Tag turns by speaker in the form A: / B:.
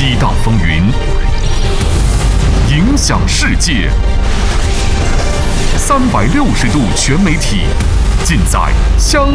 A: 激荡风云，影响世界。360度全媒体，尽在香